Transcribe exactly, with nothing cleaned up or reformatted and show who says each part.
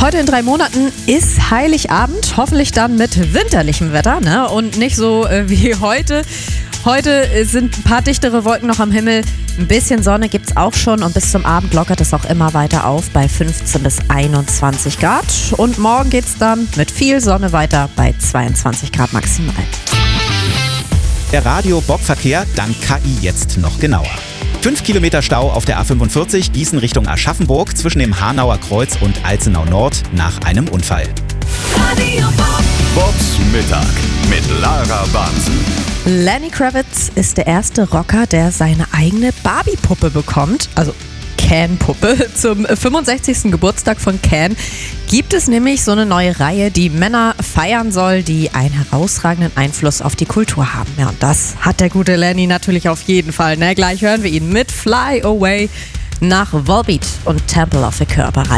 Speaker 1: Heute in drei Monaten ist Heiligabend, hoffentlich dann mit winterlichem Wetter, ne? Und nicht so äh, wie heute. Heute sind ein paar dichtere Wolken noch am Himmel, ein bisschen Sonne gibt es auch schon und bis zum Abend lockert es auch immer weiter auf bei fünfzehn bis einundzwanzig Grad. Und morgen geht es dann mit viel Sonne weiter bei zweiundzwanzig Grad maximal.
Speaker 2: Der Radio-Bob-Verkehr dank K I jetzt noch genauer. Fünf Kilometer Stau auf der A fünfundvierzig Gießen Richtung Aschaffenburg zwischen dem Hanauer Kreuz und Alzenau Nord nach einem Unfall.
Speaker 3: Radio Bob. Bobs Mittag mit Lara Bansen.
Speaker 1: Lenny Kravitz ist der erste Rocker, der seine eigene Barbie-Puppe bekommt, also Ken-Puppe. Zum fünfundsechzigsten Geburtstag von Ken gibt es nämlich so eine neue Reihe, die Männer feiern soll, die einen herausragenden Einfluss auf die Kultur haben. Ja, und das hat der gute Lenny natürlich auf jeden Fall. Ne? Gleich hören wir ihn mit Fly Away nach Volbeat und Temple of the Körper.